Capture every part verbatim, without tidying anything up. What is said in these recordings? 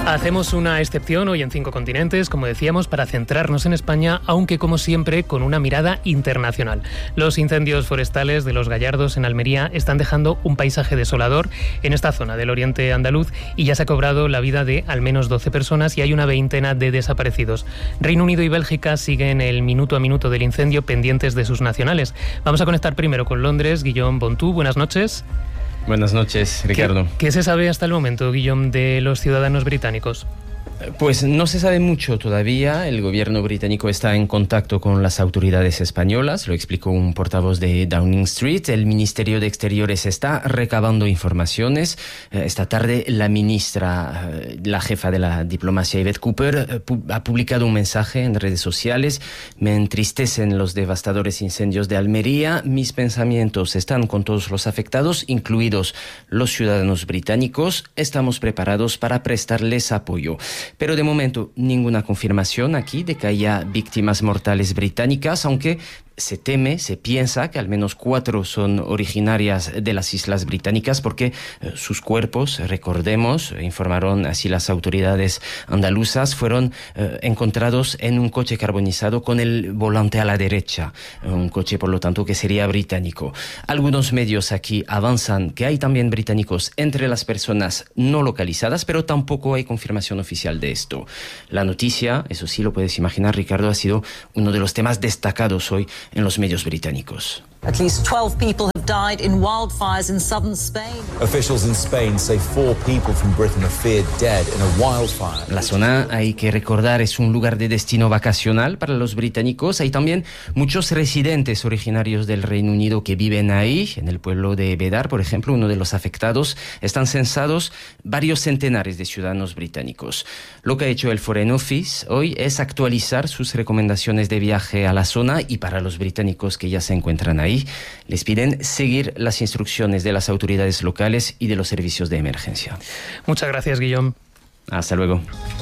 Hacemos una excepción hoy en Cinco Continentes, como decíamos, para centrarnos en España, aunque como siempre con una mirada internacional. Los incendios forestales de Los Gallardos en Almería están dejando un paisaje desolador en esta zona del oriente andaluz y ya se ha cobrado la vida de al menos doce personas y hay una veintena de desaparecidos. Reino Unido y Bélgica siguen el minuto a minuto del incendio pendientes de sus nacionales. Vamos a conectar primero con Londres. Guillaume Bontú, buenas noches. Buenas noches, Ricardo. ¿Qué, ¿Qué se sabe hasta el momento, Guillaume, de los ciudadanos británicos? Pues no se sabe mucho todavía. El gobierno británico está en contacto con las autoridades españolas, lo explicó un portavoz de Downing Street. El Ministerio de Exteriores está recabando informaciones. Esta tarde la ministra, la jefa de la diplomacia, Yvette Cooper, ha publicado un mensaje en redes sociales. Me entristecen los devastadores incendios de Almería. Mis pensamientos están con todos los afectados, incluidos los ciudadanos británicos. Estamos preparados para prestarles apoyo. Pero de momento ninguna confirmación aquí de que haya víctimas mortales británicas, aunque se teme, se piensa que al menos cuatro son originarias de las islas británicas porque eh, sus cuerpos, recordemos, informaron así las autoridades andaluzas, fueron eh, encontrados en un coche carbonizado con el volante a la derecha, un coche por lo tanto que sería británico. Algunos medios aquí avanzan que hay también británicos entre las personas no localizadas, pero tampoco hay confirmación oficial de esto. La noticia, eso sí lo puedes imaginar, Ricardo, ha sido uno de los temas destacados hoy en los medios británicos. At least twelve people have died in wildfires in southern Spain. Officials in Spain say four people from Britain are feared dead in a wildfire. La zona, hay que recordar, es un lugar de destino vacacional para los británicos. Hay también muchos residentes originarios del Reino Unido que viven ahí, en el pueblo de Bedar, por ejemplo, uno de los afectados. Están censados varios centenares de ciudadanos británicos. Lo que ha hecho el Foreign Office hoy es actualizar sus recomendaciones de viaje a la zona y para los británicos que ya se encuentran ahí, les piden seguir las instrucciones de las autoridades locales y de los servicios de emergencia. Muchas gracias, Guillaume. Hasta luego.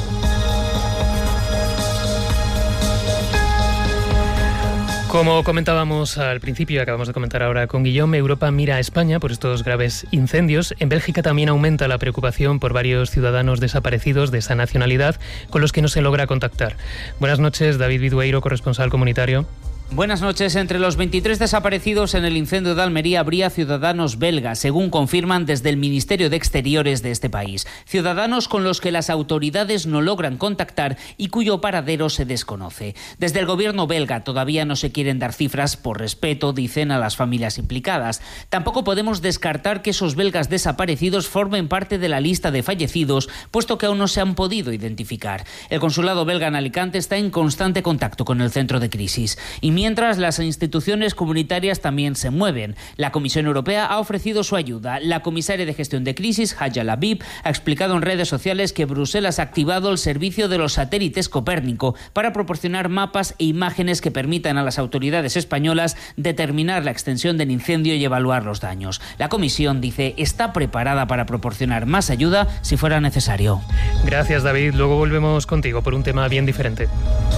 Como comentábamos al principio y acabamos de comentar ahora con Guillaume, Europa mira a España por estos graves incendios. En Bélgica también aumenta la preocupación por varios ciudadanos desaparecidos de esa nacionalidad con los que no se logra contactar. Buenas noches, David Vidueiro, corresponsal comunitario. Buenas noches. Entre los veintitrés desaparecidos en el incendio de Almería habría ciudadanos belgas, según confirman desde el Ministerio de Exteriores de este país. Ciudadanos con los que las autoridades no logran contactar y cuyo paradero se desconoce. Desde el gobierno belga todavía no se quieren dar cifras por respeto, dicen, a las familias implicadas. Tampoco podemos descartar que esos belgas desaparecidos formen parte de la lista de fallecidos, puesto que aún no se han podido identificar. El consulado belga en Alicante está en constante contacto con el centro de crisis. Y mientras, las instituciones comunitarias también se mueven. La Comisión Europea ha ofrecido su ayuda. La comisaria de gestión de crisis, Haja Labib, ha explicado en redes sociales que Bruselas ha activado el servicio de los satélites Copérnico para proporcionar mapas e imágenes que permitan a las autoridades españolas determinar la extensión del incendio y evaluar los daños. La Comisión, dice, está preparada para proporcionar más ayuda si fuera necesario. Gracias, David. Luego volvemos contigo por un tema bien diferente.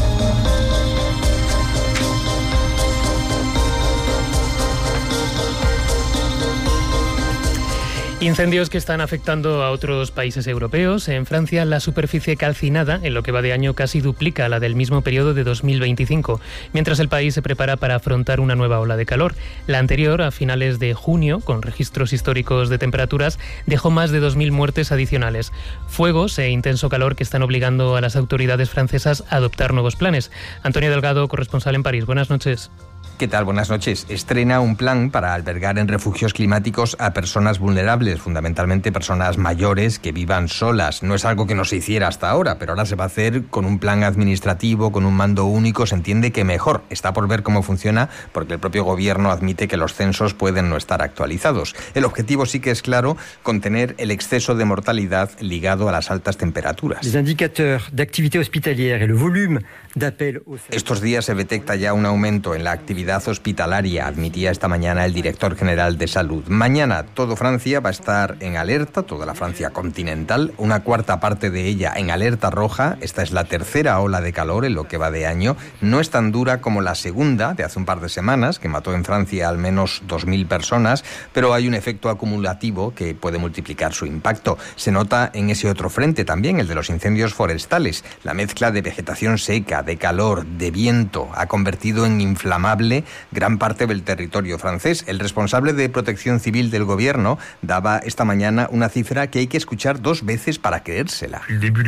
Incendios que están afectando a otros países europeos. En Francia, la superficie calcinada, en lo que va de año, casi duplica la del mismo periodo de dos mil veinticinco, mientras el país se prepara para afrontar una nueva ola de calor. La anterior, a finales de junio, con registros históricos de temperaturas, dejó más de dos mil muertes adicionales. Fuegos e intenso calor que están obligando a las autoridades francesas a adoptar nuevos planes. Antonio Delgado, corresponsal en París. Buenas noches. ¿Qué tal? Buenas noches. Estrena un plan para albergar en refugios climáticos a personas vulnerables, fundamentalmente personas mayores que vivan solas. No es algo que no se hiciera hasta ahora, pero ahora se va a hacer con un plan administrativo, con un mando único. Se entiende que mejor. Está por ver cómo funciona, porque el propio gobierno admite que los censos pueden no estar actualizados. El objetivo sí que es claro: contener el exceso de mortalidad ligado a las altas temperaturas. Los indicadores de actividad hospitaliera y el volumen de apel. Estos días se detecta ya un aumento en la actividad unidad hospitalaria, admitía esta mañana el director general de Salud. Mañana todo Francia va a estar en alerta, toda la Francia continental, una cuarta parte de ella en alerta roja. Esta es la tercera ola de calor en lo que va de año. No es tan dura como la segunda de hace un par de semanas, que mató en Francia al menos dos mil personas, pero hay un efecto acumulativo que puede multiplicar su impacto. Se nota en ese otro frente también, el de los incendios forestales. La mezcla de vegetación seca, de calor, de viento, ha convertido en inflamable gran parte del territorio francés. El responsable de Protección Civil del gobierno daba esta mañana una cifra que hay que escuchar dos veces para creérsela.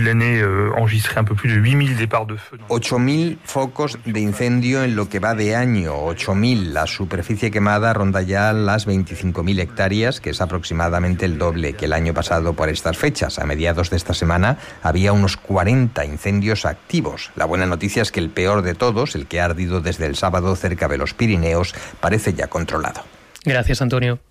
ocho mil focos de incendio en lo que va de año, ocho mil. La superficie quemada ronda ya las veinticinco mil hectáreas, que es aproximadamente el doble que el año pasado por estas fechas. A mediados de esta semana había unos cuarenta incendios activos. La buena noticia es que el peor de todos, el que ha ardido desde el sábado cerca de los Pirineos, parece ya controlado. Gracias, Antonio.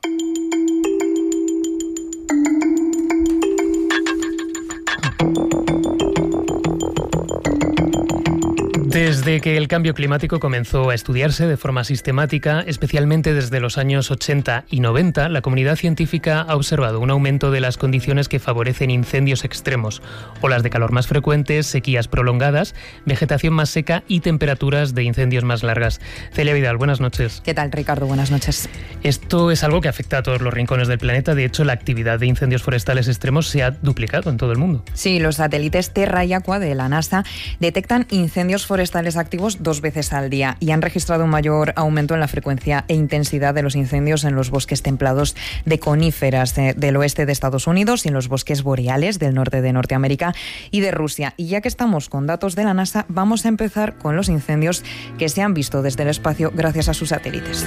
Desde que el cambio climático comenzó a estudiarse de forma sistemática, especialmente desde los años ochenta y noventa, la comunidad científica ha observado un aumento de las condiciones que favorecen incendios extremos, olas de calor más frecuentes, sequías prolongadas, vegetación más seca y temperaturas de incendios más largas. Celia Vidal, buenas noches. ¿Qué tal, Ricardo? Buenas noches. Esto es algo que afecta a todos los rincones del planeta. De hecho, la actividad de incendios forestales extremos se ha duplicado en todo el mundo. Sí, los satélites Terra y Aqua de la NASA detectan incendios forestales activos dos veces al día y han registrado un mayor aumento en la frecuencia e intensidad de los incendios en los bosques templados de coníferas de, del oeste de Estados Unidos y en los bosques boreales del norte de Norteamérica y de Rusia. Y ya que estamos con datos de la NASA, vamos a empezar con los incendios que se han visto desde el espacio gracias a sus satélites.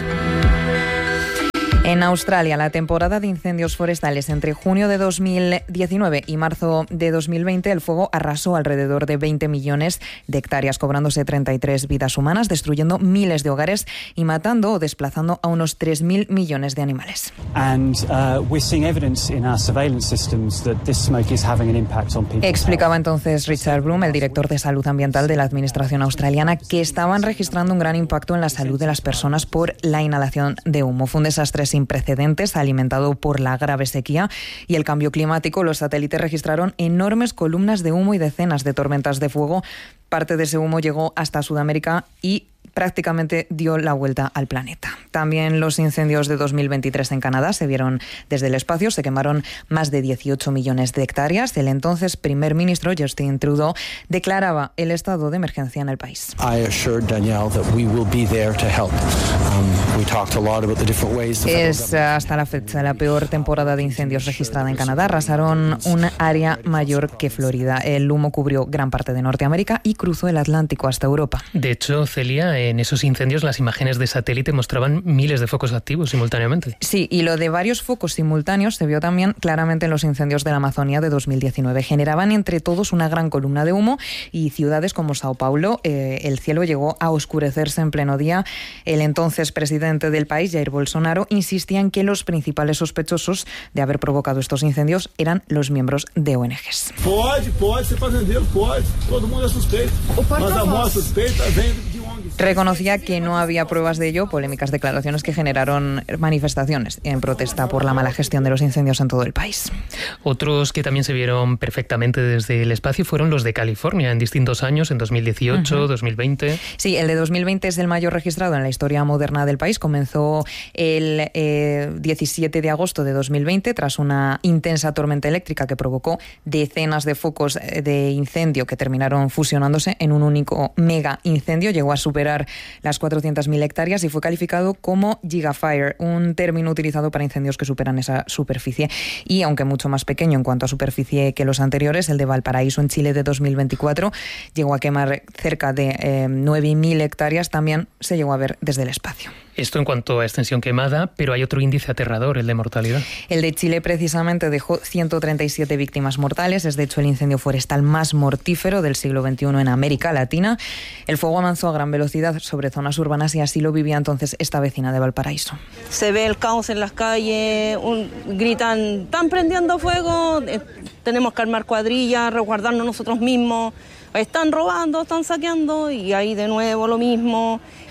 En Australia, la temporada de incendios forestales entre junio de dos mil diecinueve y marzo de dos mil veinte, el fuego arrasó alrededor de veinte millones de hectáreas, cobrándose treinta y tres vidas humanas, destruyendo miles de hogares y matando o desplazando a unos tres mil millones de animales. Explicaba entonces Richard Bloom, el director de salud ambiental de la Administración australiana, que estaban registrando un gran impacto en la salud de las personas por la inhalación de humo. Fue un desastre sin precedentes, alimentado por la grave sequía y el cambio climático. Los satélites registraron enormes columnas de humo y decenas de tormentas de fuego. Parte de ese humo llegó hasta Sudamérica y prácticamente dio la vuelta al planeta. También los incendios de dos mil veintitrés en Canadá se vieron desde el espacio. Se quemaron más de dieciocho millones de hectáreas. El entonces primer ministro Justin Trudeau declaraba el estado de emergencia en el país. Es hasta la fecha la peor temporada de incendios registrada en Canadá. Arrasaron un área mayor que Florida. El humo cubrió gran parte de Norteamérica y cruzó el Atlántico hasta Europa. De hecho, Celia, en esos incendios las imágenes de satélite mostraban miles de focos activos simultáneamente. Sí, y lo de varios focos simultáneos se vio también claramente en los incendios de la Amazonía de dos mil diecinueve. Generaban entre todos una gran columna de humo y ciudades como Sao Paulo, eh, el cielo llegó a oscurecerse en pleno día. El entonces presidente del país, Jair Bolsonaro, insistía en que los principales sospechosos de haber provocado estos incendios eran los miembros de O N Ges. Pode, pode ser fazendeiro, pode. Todo mundo es suspeito. Mas a maior suspeita vem de O N Gs. Reconocía que no había pruebas de ello, polémicas declaraciones que generaron manifestaciones en protesta por la mala gestión de los incendios en todo el país. Otros que también se vieron perfectamente desde el espacio fueron los de California en distintos años, en dos mil dieciocho, uh-huh. dos mil veinte. Sí, el de dos mil veinte es el mayor registrado en la historia moderna del país. Comenzó el eh, diecisiete de agosto de dos mil veinte tras una intensa tormenta eléctrica que provocó decenas de focos de incendio que terminaron fusionándose en un único mega incendio. Llegó a superar las cuatrocientas mil hectáreas y fue calificado como Gigafire, un término utilizado para incendios que superan esa superficie. Y aunque mucho más pequeño en cuanto a superficie que los anteriores, el de Valparaíso en Chile de dos mil veinticuatro llegó a quemar cerca de eh, nueve mil hectáreas, también se llegó a ver desde el espacio. Esto en cuanto a extensión quemada, pero hay otro índice aterrador, el de mortalidad. El de Chile precisamente dejó ciento treinta y siete víctimas mortales. Es de hecho el incendio forestal más mortífero del siglo veintiuno en América Latina. El fuego avanzó a gran velocidad sobre zonas urbanas y así lo vivía entonces esta vecina de Valparaíso. Se ve el caos en las calles, un, gritan, están prendiendo fuego, eh, tenemos que armar cuadrillas, resguardarnos nosotros mismos. Están robando, están saqueando y ahí de nuevo lo mismo.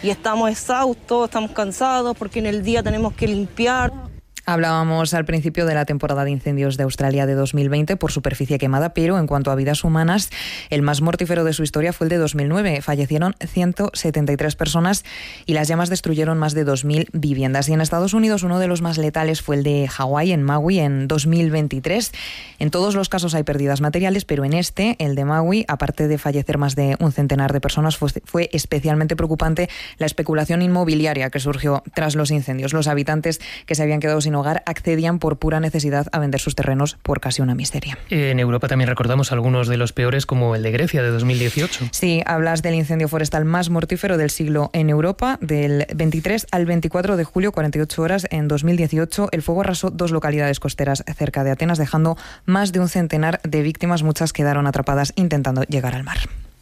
y estamos exhaustos, estamos cansados porque en el día tenemos que limpiar. Hablábamos al principio de la temporada de incendios de Australia de dos mil veinte por superficie quemada, pero en cuanto a vidas humanas, el más mortífero de su historia fue el de dos mil nueve. Fallecieron ciento setenta y tres personas y las llamas destruyeron más de dos mil viviendas. Y en Estados Unidos uno de los más letales fue el de Hawái, en Maui, en dos mil veintitrés. En todos los casos hay pérdidas materiales, pero en este, el de Maui, aparte de fallecer más de un centenar de personas, fue, fue especialmente preocupante la especulación inmobiliaria que surgió tras los incendios. Los habitantes que se habían quedado sin hogar accedían por pura necesidad a vender sus terrenos por casi una miseria. En Europa también recordamos algunos de los peores, como el de Grecia de dos mil dieciocho. Sí, hablas del incendio forestal más mortífero del siglo en Europa. Del veintitrés al veinticuatro de julio, cuarenta y ocho horas, en dos mil dieciocho, el fuego arrasó dos localidades costeras cerca de Atenas, dejando más de un centenar de víctimas. Muchas quedaron atrapadas intentando llegar al mar.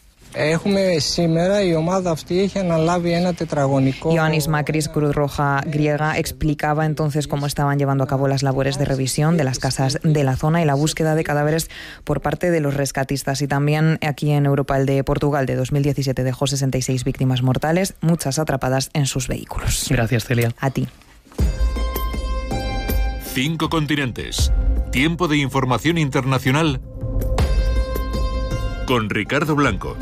Ioannis Makris, Cruz Roja griega, explicaba entonces cómo estaban llevando a cabo las labores de revisión de las casas de la zona y la búsqueda de cadáveres por parte de los rescatistas. Y también aquí en Europa el de Portugal de dos mil diecisiete dejó sesenta y seis víctimas mortales, muchas atrapadas en sus vehículos. Gracias, Celia. A ti. Cinco continentes. Tiempo de información internacional con Ricardo Blanco.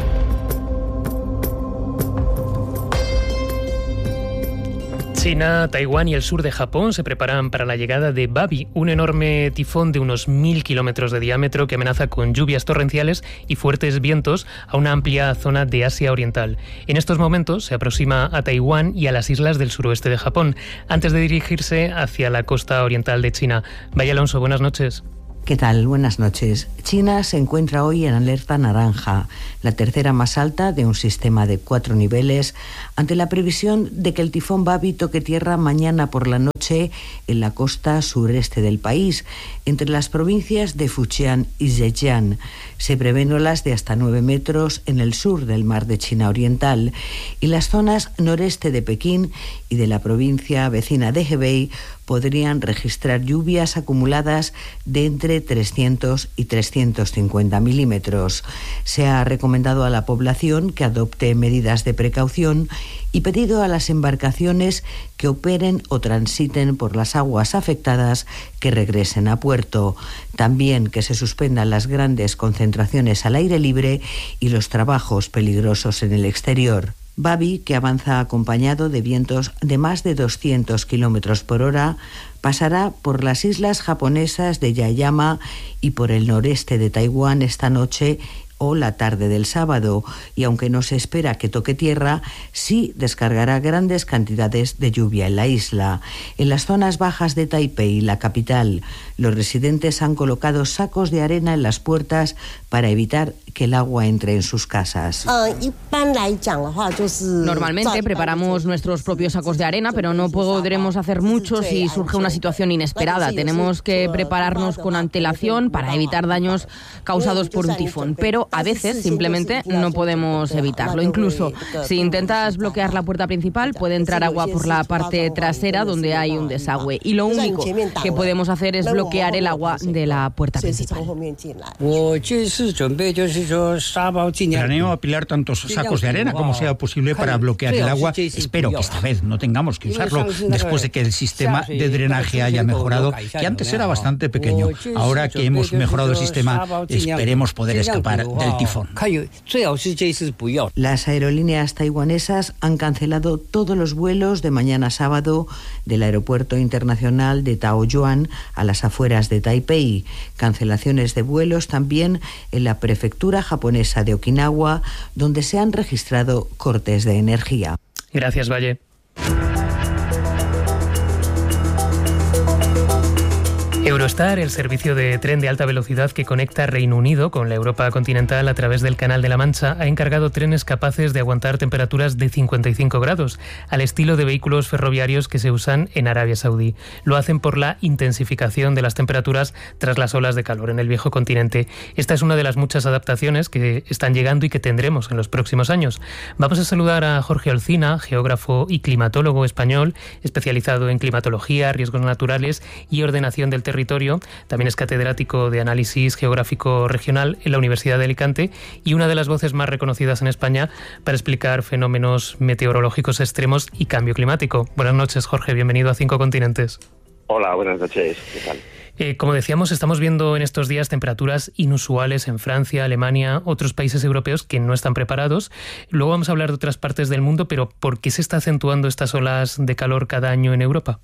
China, Taiwán y el sur de Japón se preparan para la llegada de Babi, un enorme tifón de unos mil kilómetros de diámetro que amenaza con lluvias torrenciales y fuertes vientos a una amplia zona de Asia Oriental. En estos momentos se aproxima a Taiwán y a las islas del suroeste de Japón, antes de dirigirse hacia la costa oriental de China. Vaya Alonso, buenas noches. ¿Qué tal? Buenas noches. China se encuentra hoy en alerta naranja, la tercera más alta de un sistema de cuatro niveles, ante la previsión de que el tifón Babi toque tierra mañana por la noche en la costa sureste del país, entre las provincias de Fujian y Zhejiang. Se prevén olas de hasta nueve metros en el sur del mar de China Oriental y las zonas noreste de Pekín y de la provincia vecina de Hebei podrían registrar lluvias acumuladas de entre trescientos y trescientos cincuenta milímetros. Se ha recomendado a la población que adopte medidas de precaución y pedido a las embarcaciones que operen o transiten por las aguas afectadas que regresen a puerto. También que se suspendan las grandes concentraciones al aire libre y los trabajos peligrosos en el exterior. Babi, que avanza acompañado de vientos de más de doscientos kilómetros por hora, pasará por las islas japonesas de Yaeyama y por el noreste de Taiwán esta noche o la tarde del sábado, y aunque no se espera que toque tierra, sí descargará grandes cantidades de lluvia en la isla. En las zonas bajas de Taipei, la capital, los residentes han colocado sacos de arena en las puertas para evitar que el agua entre en sus casas. Normalmente preparamos nuestros propios sacos de arena, pero no podremos hacer mucho si surge una situación inesperada. Tenemos que prepararnos con antelación para evitar daños causados por un tifón, pero a veces simplemente no podemos evitarlo. Incluso si intentas bloquear la puerta principal, puede entrar agua por la parte trasera donde hay un desagüe, y lo único que podemos hacer es bloquear el agua de la puerta principal. Planeo apilar tantos sacos de arena como sea posible para bloquear el agua. Espero que esta vez no tengamos que usarlo después de que el sistema de drenaje haya mejorado, que antes era bastante pequeño. Ahora que hemos mejorado el sistema, esperemos poder escapar del tifón. Las aerolíneas taiwanesas han cancelado todos los vuelos de mañana sábado del aeropuerto internacional de Taoyuan a las afueras de Taipei. Cancelaciones de vuelos también en la prefectura japonesa de Okinawa, donde se han registrado cortes de energía. Gracias, Valle. Eurostar, el servicio de tren de alta velocidad que conecta Reino Unido con la Europa continental a través del Canal de la Mancha, ha encargado trenes capaces de aguantar temperaturas de cincuenta y cinco grados, al estilo de vehículos ferroviarios que se usan en Arabia Saudí. Lo hacen por la intensificación de las temperaturas tras las olas de calor en el viejo continente. Esta es una de las muchas adaptaciones que están llegando y que tendremos en los próximos años. Vamos a saludar a Jorge Olcina, geógrafo y climatólogo español, especializado en climatología, riesgos naturales y ordenación del territorio territorio, también es catedrático de análisis geográfico regional en la Universidad de Alicante y una de las voces más reconocidas en España para explicar fenómenos meteorológicos extremos y cambio climático. Buenas noches, Jorge, bienvenido a Cinco Continentes. Hola, buenas noches, ¿qué tal? Eh, como decíamos, estamos viendo en estos días temperaturas inusuales en Francia, Alemania, otros países europeos que no están preparados. Luego vamos a hablar de otras partes del mundo, pero ¿por qué se está acentuando estas olas de calor cada año en Europa?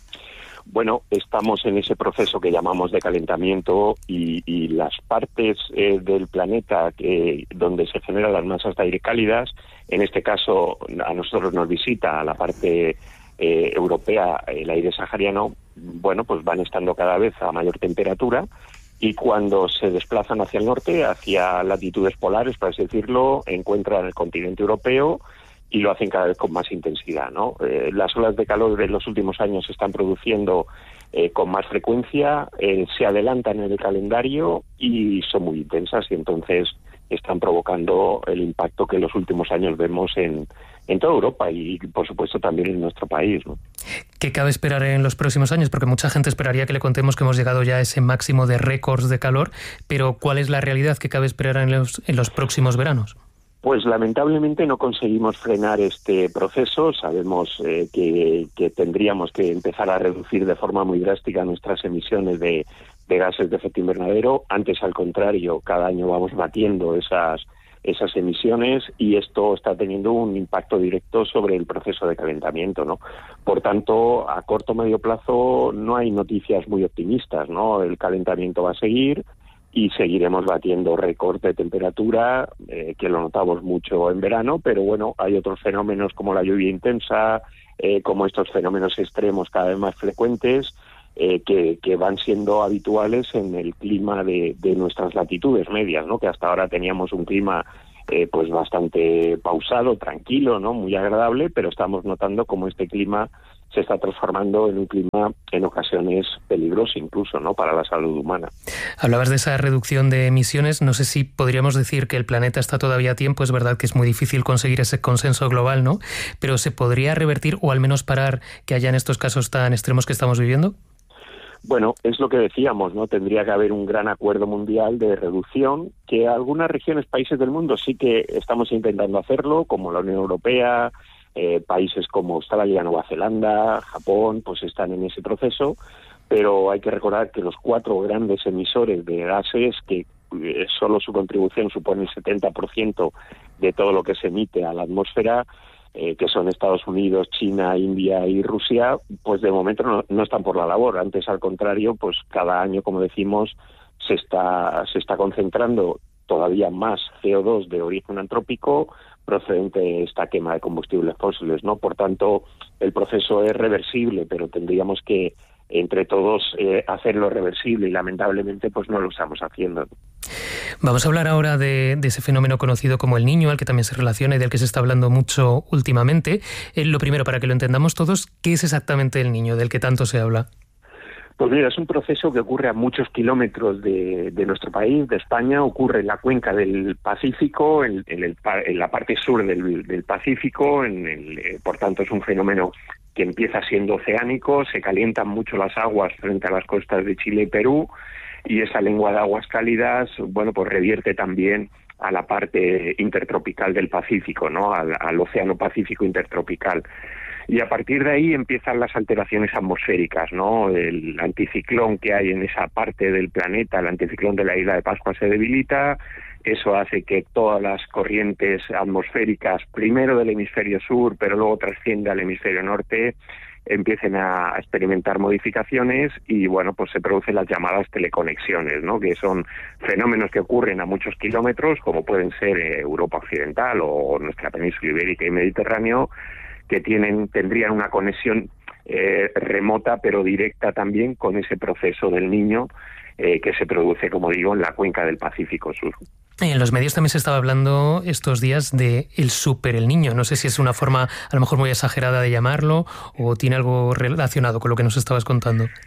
Bueno, estamos en ese proceso que llamamos de calentamiento y, y las partes eh, del planeta que, donde se generan las masas de aire cálidas, en este caso a nosotros nos visita la parte eh, europea, el aire sahariano, bueno, pues van estando cada vez a mayor temperatura y cuando se desplazan hacia el norte, hacia latitudes polares, por así decirlo, encuentran el continente europeo y lo hacen cada vez con más intensidad, ¿no? Eh, las olas de calor de los últimos años se están produciendo eh, con más frecuencia, eh, se adelantan en el calendario y son muy intensas y entonces están provocando el impacto que en los últimos años vemos en, en toda Europa y, por supuesto, también en nuestro país, ¿no? ¿Qué cabe esperar en los próximos años? Porque mucha gente esperaría que le contemos que hemos llegado ya a ese máximo de récords de calor, pero ¿cuál es la realidad que cabe esperar en los, en los próximos veranos? Pues lamentablemente no conseguimos frenar este proceso. Sabemos eh, que, que tendríamos que empezar a reducir de forma muy drástica nuestras emisiones de, de gases de efecto invernadero. Antes, al contrario, cada año vamos batiendo esas, esas emisiones y esto está teniendo un impacto directo sobre el proceso de calentamiento, ¿no? Por tanto, a corto o medio plazo no hay noticias muy optimistas, ¿no? El calentamiento va a seguir y seguiremos batiendo récord de temperatura, eh, que lo notamos mucho en verano, pero bueno, hay otros fenómenos como la lluvia intensa, eh, como estos fenómenos extremos cada vez más frecuentes, eh, que, que van siendo habituales en el clima de, de nuestras latitudes medias, ¿no? Que hasta ahora teníamos un clima eh, pues bastante pausado, tranquilo, ¿no? Muy agradable, pero estamos notando como este clima se está transformando en un clima en ocasiones peligroso incluso, ¿no? Para la salud humana. Hablabas de esa reducción de emisiones. No sé si podríamos decir que el planeta está todavía a tiempo. Es verdad que es muy difícil conseguir ese consenso global, ¿no? Pero ¿se podría revertir o al menos parar que haya en estos casos tan extremos que estamos viviendo? Bueno, es lo que decíamos, ¿no? Tendría que haber un gran acuerdo mundial de reducción, que algunas regiones, países del mundo sí que estamos intentando hacerlo, como la Unión Europea, eh, países como Australia, Nueva Zelanda, Japón, pues están en ese proceso, pero hay que recordar que los cuatro grandes emisores de gases, que eh, solo su contribución supone el setenta por ciento de todo lo que se emite a la atmósfera, Eh, que son Estados Unidos, China, India y Rusia, pues de momento no, no están por la labor. Antes, al contrario, pues cada año, como decimos, se está se está concentrando todavía más C O dos de origen antrópico procedente de esta quema de combustibles fósiles, ¿no? Por tanto, el proceso es reversible, pero tendríamos que entre todos eh, hacerlo reversible y lamentablemente pues no lo estamos haciendo. Vamos a hablar ahora de, de ese fenómeno conocido como el Niño, al que también se relaciona y del que se está hablando mucho últimamente. Eh, lo primero, para que lo entendamos todos, ¿qué es exactamente el Niño del que tanto se habla? Pues mira, es un proceso que ocurre a muchos kilómetros de, de nuestro país, de España. Ocurre en la cuenca del Pacífico, en, en, el, en la parte sur del, del Pacífico. En el, eh, por tanto, es un fenómeno que empieza siendo oceánico, se calientan mucho las aguas frente a las costas de Chile y Perú, y esa lengua de aguas cálidas, bueno, pues revierte también a la parte intertropical del Pacífico, ¿no? Al, al Océano Pacífico intertropical. Y a partir de ahí empiezan las alteraciones atmosféricas, ¿no? El anticiclón que hay en esa parte del planeta, el anticiclón de la isla de Pascua, se debilita. Eso hace que todas las corrientes atmosféricas, primero del hemisferio sur, pero luego trasciende al hemisferio norte, empiecen a experimentar modificaciones y, bueno, pues se producen las llamadas teleconexiones, ¿no? Que son fenómenos que ocurren a muchos kilómetros, como pueden ser Europa Occidental o nuestra península ibérica y Mediterráneo, que tienen tendrían una conexión eh, remota pero directa también con ese proceso del Niño, eh, que se produce, como digo, en la cuenca del Pacífico Sur. En los medios también se estaba hablando estos días de el super el Niño. No sé si es una forma a lo mejor muy exagerada de llamarlo o tiene algo relacionado con lo que nos estabas contando.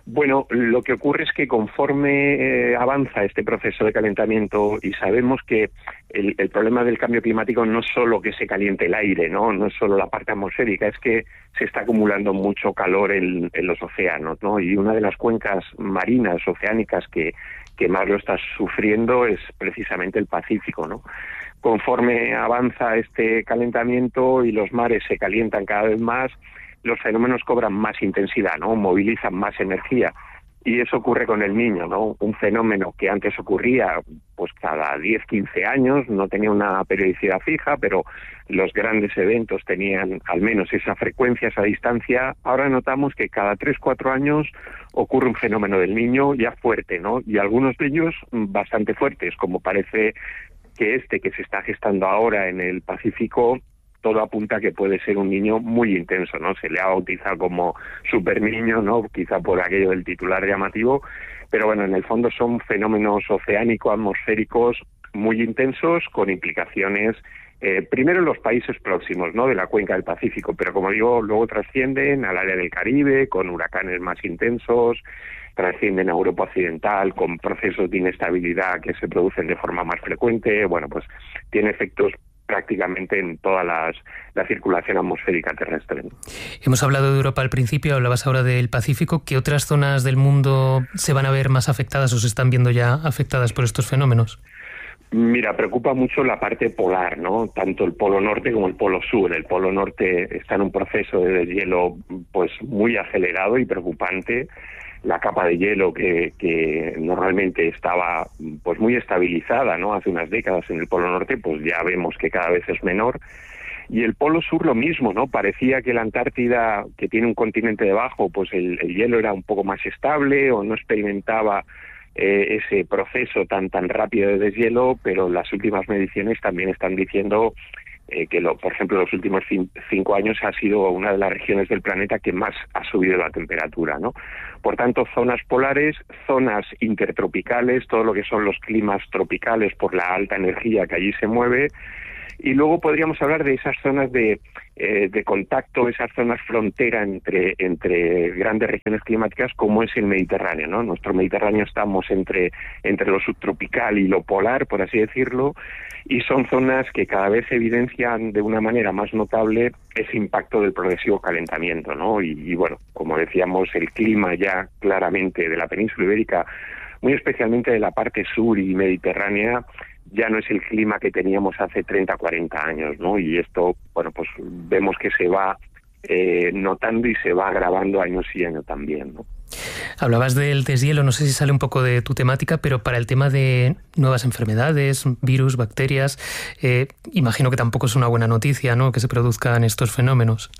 Bueno, lo que ocurre es que conforme eh, avanza este proceso de calentamiento, y sabemos que el, el problema del cambio climático no es solo que se caliente el aire, ¿no? No es solo la parte atmosférica, es que se está acumulando mucho calor en, en los océanos, ¿no? Y una de las cuencas marinas, oceánicas, que, que más lo está sufriendo es precisamente el Pacífico, ¿no? Conforme avanza este calentamiento y los mares se calientan cada vez más, los fenómenos cobran más intensidad, ¿no? Movilizan más energía. Y eso ocurre con el Niño, ¿no? Un fenómeno que antes ocurría pues cada diez, quince años, no tenía una periodicidad fija, pero los grandes eventos tenían al menos esa frecuencia, esa distancia. Ahora notamos que cada tres, cuatro años ocurre un fenómeno del Niño ya fuerte, ¿no? Y algunos de ellos bastante fuertes, como parece que este que se está gestando ahora en el Pacífico, todo apunta a que puede ser un niño muy intenso, ¿no? Se le ha bautizado como super niño, ¿no? Quizá por aquello del titular llamativo, pero bueno, en el fondo son fenómenos oceánico-atmosféricos muy intensos con implicaciones, eh, primero en los países próximos, ¿no? De la cuenca del Pacífico, pero como digo, luego trascienden al área del Caribe con huracanes más intensos, trascienden a Europa Occidental con procesos de inestabilidad que se producen de forma más frecuente. Bueno, pues tiene efectos prácticamente en toda las, la circulación atmosférica terrestre. Hemos hablado de Europa al principio, hablabas ahora del Pacífico. ¿Qué otras zonas del mundo se van a ver más afectadas o se están viendo ya afectadas por estos fenómenos? Mira, preocupa mucho la parte polar, ¿no? Tanto el polo norte como el polo sur. El polo norte está en un proceso de deshielo pues muy acelerado y preocupante. La capa de hielo que, que normalmente estaba pues muy estabilizada, ¿no? Hace unas décadas en el Polo Norte, pues ya vemos que cada vez es menor. Y el Polo Sur lo mismo, ¿no? Parecía que la Antártida, que tiene un continente debajo, pues el, el hielo era un poco más estable o no experimentaba eh, ese proceso tan tan rápido de deshielo, pero las últimas mediciones también están diciendo Eh, que, lo, por ejemplo, los últimos cin- cinco años ha sido una de las regiones del planeta que más ha subido la temperatura, ¿no? Por tanto, zonas polares, zonas intertropicales, todo lo que son los climas tropicales por la alta energía que allí se mueve. Y luego podríamos hablar de esas zonas de, eh, de contacto, esas zonas frontera entre, entre grandes regiones climáticas como es el Mediterráneo, ¿no? Nuestro Mediterráneo estamos entre, entre lo subtropical y lo polar, por así decirlo, y son zonas que cada vez evidencian de una manera más notable ese impacto del progresivo calentamiento, ¿no? Y, y bueno, como decíamos, el clima ya claramente de la península ibérica, muy especialmente de la parte sur y mediterránea, ya no es el clima que teníamos hace treinta, cuarenta años, ¿no? Y esto, bueno, pues vemos que se va eh, notando y se va agravando año sí año también, ¿no? Hablabas del deshielo, no sé si sale un poco de tu temática, pero para el tema de nuevas enfermedades, virus, bacterias, eh, imagino que tampoco es una buena noticia, ¿no?, que se produzcan estos fenómenos.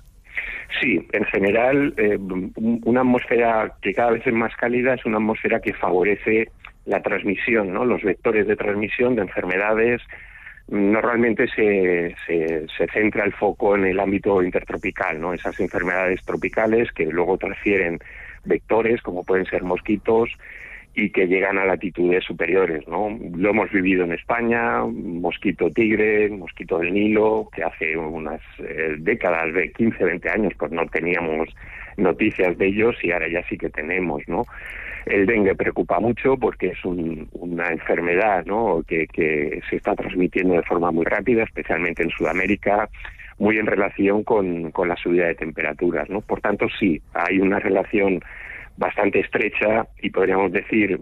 Sí, en general, eh, una atmósfera que cada vez es más cálida es una atmósfera que favorece la transmisión, ¿no? Los vectores de transmisión de enfermedades. Normalmente se, se, se centra el foco en el ámbito intertropical, ¿no? Esas enfermedades tropicales que luego transfieren vectores, como pueden ser mosquitos, y que llegan a latitudes superiores, ¿no? Lo hemos vivido en España, mosquito tigre, mosquito del Nilo, que hace unas eh, décadas, de quince, veinte años, pues no teníamos noticias de ellos y ahora ya sí que tenemos, ¿no? El dengue preocupa mucho porque es un, una enfermedad, ¿no?, que, que se está transmitiendo de forma muy rápida, especialmente en Sudamérica, muy en relación con, con la subida de temperaturas, ¿no? Por tanto, sí, hay una relación bastante estrecha y podríamos decir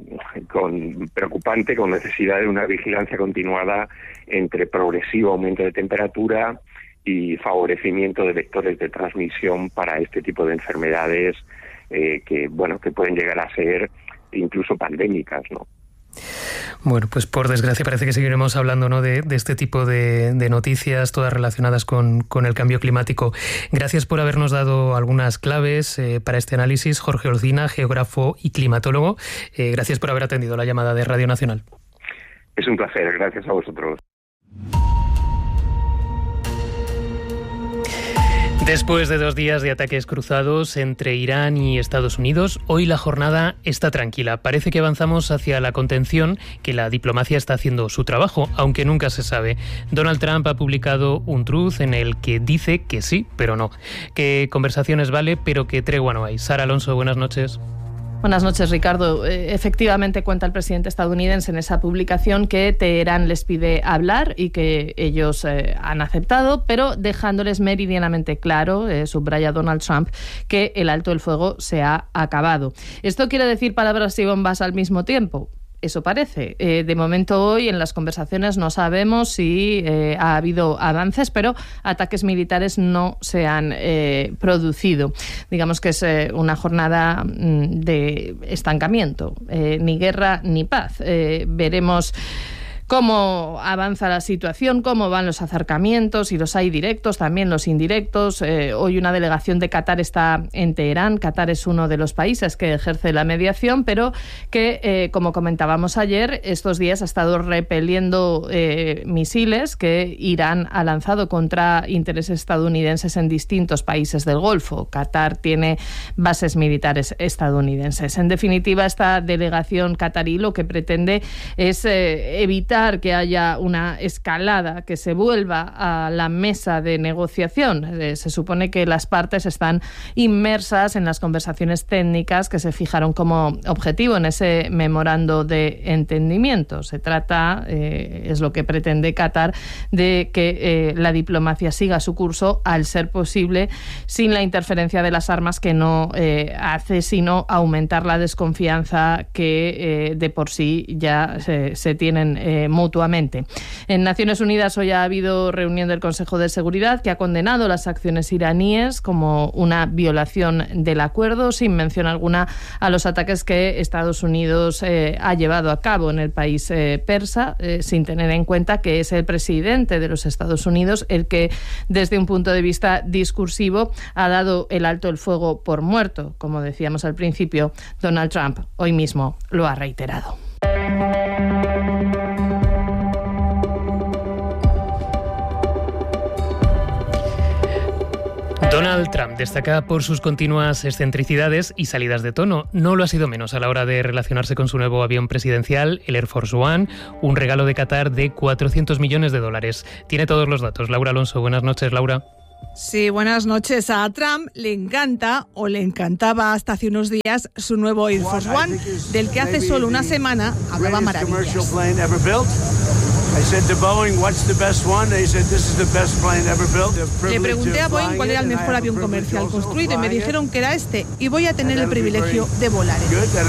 con preocupante, con necesidad de una vigilancia continuada entre progresivo aumento de temperatura y favorecimiento de vectores de transmisión para este tipo de enfermedades eh, que, bueno, que pueden llegar a ser incluso pandémicas, ¿no? Bueno, pues por desgracia parece que seguiremos hablando, ¿no?, de, de este tipo de, de noticias, todas relacionadas con, con el cambio climático. Gracias por habernos dado algunas claves eh, para este análisis, Jorge Olcina, geógrafo y climatólogo. Eh, gracias por haber atendido la llamada de Radio Nacional. Es un placer, gracias a vosotros. Después de dos días de ataques cruzados entre Irán y Estados Unidos, hoy la jornada está tranquila. Parece que avanzamos hacia la contención, que la diplomacia está haciendo su trabajo, aunque nunca se sabe. Donald Trump ha publicado un truth en el que dice que sí, pero no. Que conversaciones vale, pero que tregua no hay. Sara Alonso, buenas noches. Buenas noches, Ricardo. Efectivamente, cuenta el presidente estadounidense en esa publicación que Teherán les pide hablar y que ellos eh, han aceptado, pero dejándoles meridianamente claro, eh, subraya Donald Trump, que el alto el fuego se ha acabado. ¿Esto quiere decir palabras y bombas al mismo tiempo? Eso parece. Eh, de momento hoy en las conversaciones no sabemos si eh, ha habido avances, pero ataques militares no se han eh, producido. Digamos que es eh, una jornada mm, de estancamiento, eh, ni guerra ni paz. Eh, veremos cómo avanza la situación, cómo van los acercamientos, y los hay directos, también los indirectos. Eh, hoy una delegación de Qatar está en Teherán. Qatar es uno de los países que ejerce la mediación, pero que, eh, como comentábamos ayer, estos días ha estado repeliendo eh, misiles que Irán ha lanzado contra intereses estadounidenses en distintos países del Golfo. Qatar tiene bases militares estadounidenses. En definitiva, esta delegación qatarí lo que pretende es eh, evitar que haya una escalada, que se vuelva a la mesa de negociación. Eh, se supone que las partes están inmersas en las conversaciones técnicas que se fijaron como objetivo en ese memorando de entendimiento. Se trata, eh, es lo que pretende Qatar, de que eh, la diplomacia siga su curso, al ser posible, sin la interferencia de las armas, que no eh, hace sino aumentar la desconfianza que eh, de por sí ya se, se tienen eh, mutuamente. En Naciones Unidas hoy ha habido reunión del Consejo de Seguridad, que ha condenado las acciones iraníes como una violación del acuerdo, sin mención alguna a los ataques que Estados Unidos eh, ha llevado a cabo en el país eh, persa, eh, sin tener en cuenta que es el presidente de los Estados Unidos el que, desde un punto de vista discursivo, ha dado el alto el fuego por muerto. Como decíamos al principio, Donald Trump hoy mismo lo ha reiterado. Donald Trump destaca por sus continuas excentricidades y salidas de tono. No lo ha sido menos a la hora de relacionarse con su nuevo avión presidencial, el Air Force One, un regalo de Qatar de cuatrocientos millones de dólares. Tiene todos los datos. Laura Alonso, buenas noches, Laura. Sí, buenas noches. A Trump le encanta, o le encantaba hasta hace unos días, su nuevo Air Force One, del que hace solo una semana hablaba maravillas. Le pregunté a Boeing cuál era el mejor avión comercial construido y me dijeron que era este, y voy a tener el privilegio de volar en él.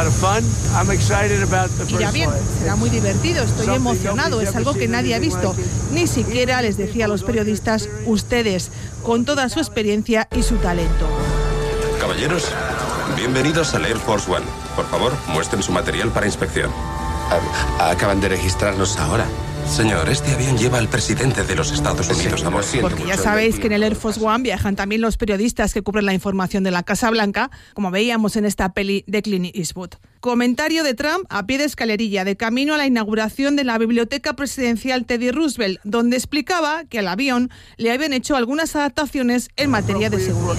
Irá bien, será muy divertido, estoy emocionado, es algo que nadie ha visto. Ni siquiera les decía a los periodistas ustedes, con toda su experiencia y su talento. Caballeros, bienvenidos al Air Force One. Por favor, muestren su material para inspección. Acaban de registrarnos ahora. Señor, este avión lleva al presidente de los Estados Unidos a bordo. Porque ya sabéis que en el Air Force One viajan también los periodistas que cubren la información de la Casa Blanca, como veíamos en esta peli de Clint Eastwood. Comentario de Trump a pie de escalerilla, de camino a la inauguración de la Biblioteca Presidencial Teddy Roosevelt, donde explicaba que al avión le habían hecho algunas adaptaciones en materia de seguridad.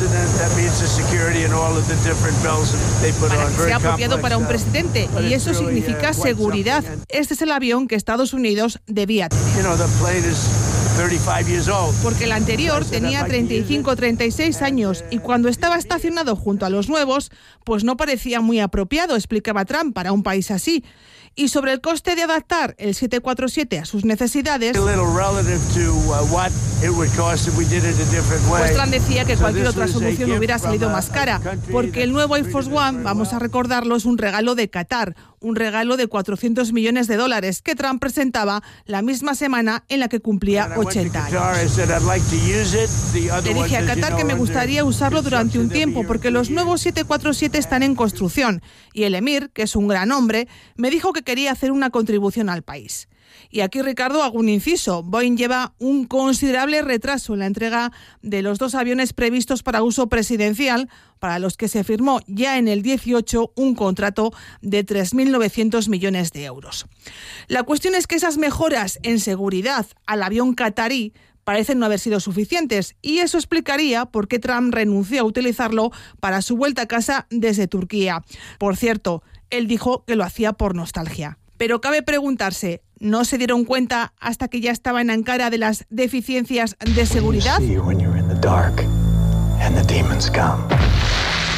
Para que sea apropiado para un presidente, y eso significa seguridad. Este es el avión que Estados Unidos debía tener. Porque el anterior tenía treinta y cinco o treinta y seis años y cuando estaba estacionado junto a los nuevos, pues no parecía muy apropiado, explicaba Trump, para un país así. Y sobre el coste de adaptar el siete cuatro siete a sus necesidades, pues Trump decía que cualquier otra solución hubiera salido más cara, porque el nuevo Air Force One, vamos a recordarlo, es un regalo de Qatar, un regalo de cuatrocientos millones de dólares que Trump presentaba la misma semana en la que cumplía ochenta años. Le dije a Qatar que me gustaría usarlo durante un tiempo, porque los nuevos siete cuatro siete están en construcción, y el emir, que es un gran hombre, me dijo que quería hacer una contribución al país. Y aquí, Ricardo, hago un inciso. Boeing lleva un considerable retraso en la entrega de los dos aviones previstos para uso presidencial, para los que se firmó ya en el dieciocho un contrato de tres mil novecientos millones de euros. La cuestión es que esas mejoras en seguridad al avión qatarí parecen no haber sido suficientes, y eso explicaría por qué Trump renunció a utilizarlo para su vuelta a casa desde Turquía. Por cierto, él dijo que lo hacía por nostalgia. Pero cabe preguntarse, ¿no se dieron cuenta hasta que ya estaba en Ankara de las deficiencias de seguridad?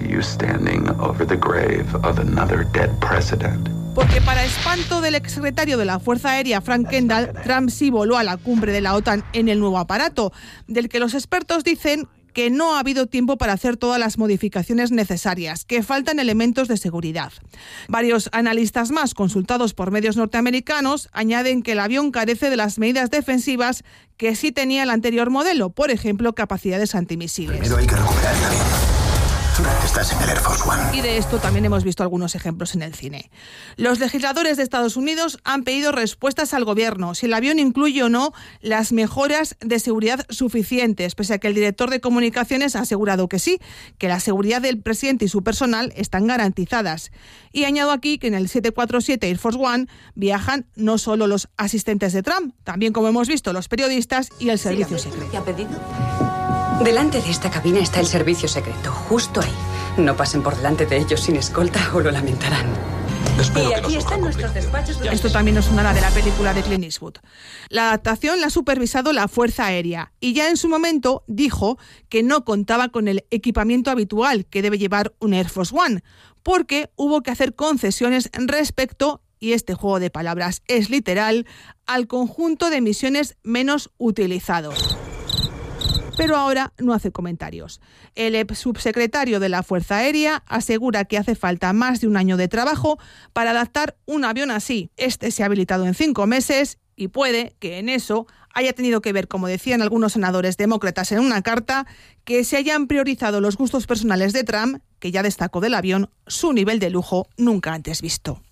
you standing over the grave of another dead president. Porque para espanto del exsecretario de la Fuerza Aérea, Frank Kendall, Trump sí voló a la cumbre de la OTAN en el nuevo aparato, del que los expertos dicen que no ha habido tiempo para hacer todas las modificaciones necesarias, que faltan elementos de seguridad. Varios analistas más, consultados por medios norteamericanos, añaden que el avión carece de las medidas defensivas que sí tenía el anterior modelo, por ejemplo, capacidades antimisiles. Primero hay que recuperar el avión. Estás en el Air Force One. Y de esto también hemos visto algunos ejemplos en el cine. Los legisladores de Estados Unidos han pedido respuestas al gobierno, si el avión incluye o no las mejoras de seguridad suficientes, pese a que el director de comunicaciones ha asegurado que sí, que la seguridad del presidente y su personal están garantizadas. Y añado aquí que en el siete cuatro siete Air Force One viajan no solo los asistentes de Trump, también, como hemos visto, los periodistas y el servicio secreto. ¿Qué ha pedido? Delante de esta cabina está el servicio secreto, justo ahí. No pasen por delante de ellos sin escolta o lo lamentarán. Espero y que aquí no están nuestros despachos. Esto también nos sonará de la película de Clint Eastwood. La adaptación la ha supervisado la Fuerza Aérea y ya en su momento dijo que no contaba con el equipamiento habitual que debe llevar un Air Force One, porque hubo que hacer concesiones respecto, y este juego de palabras es literal, al conjunto de misiones menos utilizados. Pero ahora no hace comentarios. El subsecretario de la Fuerza Aérea asegura que hace falta más de un año de trabajo para adaptar un avión así. Este se ha habilitado en cinco meses y puede que en eso haya tenido que ver, como decían algunos senadores demócratas en una carta, que se hayan priorizado los gustos personales de Trump, que ya destacó del avión su nivel de lujo nunca antes visto.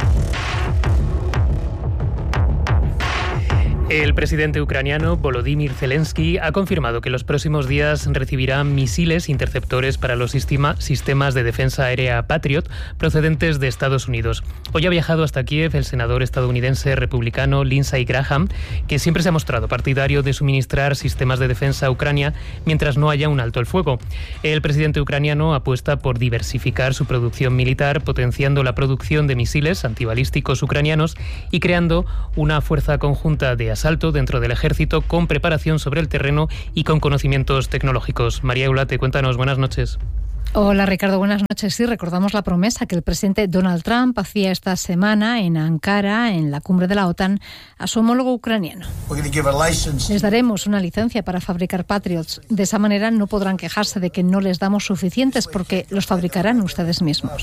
El presidente ucraniano Volodymyr Zelensky ha confirmado que los próximos días recibirá misiles interceptores para los sistema, sistemas de defensa aérea Patriot procedentes de Estados Unidos. Hoy ha viajado hasta Kiev el senador estadounidense republicano Lindsey Graham, que siempre se ha mostrado partidario de suministrar sistemas de defensa a Ucrania mientras no haya un alto el fuego. El presidente ucraniano apuesta por diversificar su producción militar, potenciando la producción de misiles antibalísticos ucranianos y creando una fuerza conjunta de asalto dentro del ejército con preparación sobre el terreno y con conocimientos tecnológicos. María Eulate, cuéntanos, buenas noches. Hola Ricardo, buenas noches. Sí, recordamos la promesa que el presidente Donald Trump hacía esta semana en Ankara, en la cumbre de la OTAN, a su homólogo ucraniano. Les daremos una licencia para fabricar Patriots. De esa manera no podrán quejarse de que no les damos suficientes porque los fabricarán ustedes mismos.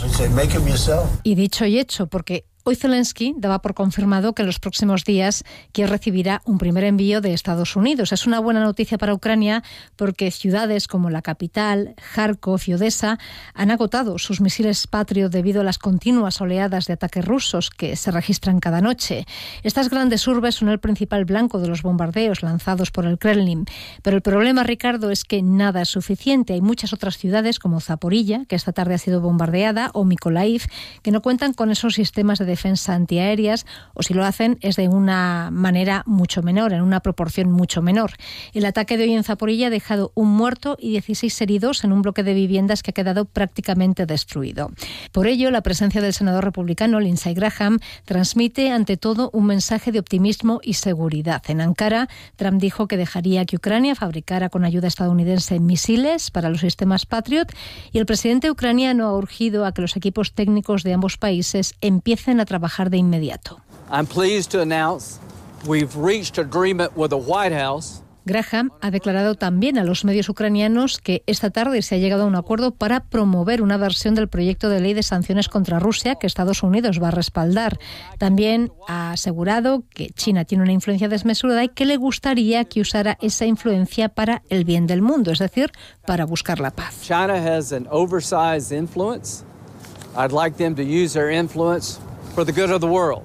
Y dicho y hecho, porque hoy Zelensky daba por confirmado que en los próximos días Kiev recibirá un primer envío de Estados Unidos. Es una buena noticia para Ucrania porque ciudades como la capital, Kharkov y Odessa, han agotado sus misiles Patriot debido a las continuas oleadas de ataques rusos que se registran cada noche. Estas grandes urbes son el principal blanco de los bombardeos lanzados por el Kremlin. Pero el problema, Ricardo, es que nada es suficiente. Hay muchas otras ciudades como Zaporilla, que esta tarde ha sido bombardeada, o Mykolaiv, que no cuentan con esos sistemas de defensa defensa antiaéreas, o si lo hacen es de una manera mucho menor, en una proporción mucho menor. El ataque de hoy en Zaporilla ha dejado un muerto y dieciséis heridos en un bloque de viviendas que ha quedado prácticamente destruido. Por ello, la presencia del senador republicano Lindsey Graham transmite ante todo un mensaje de optimismo y seguridad. En Ankara, Trump dijo que dejaría que Ucrania fabricara con ayuda estadounidense misiles para los sistemas Patriot, y el presidente ucraniano ha urgido a que los equipos técnicos de ambos países empiecen a trabajar de inmediato. I'm pleased to announce we've reached agreement with the White House. Graham ha declarado también a los medios ucranianos que esta tarde se ha llegado a un acuerdo para promover una versión del proyecto de ley de sanciones contra Rusia que Estados Unidos va a respaldar. También ha asegurado que China tiene una influencia desmesurada y que le gustaría que usara esa influencia para el bien del mundo, es decir, para buscar la paz. China has an oversized influence. I'd like them to use their influence for the good of the world.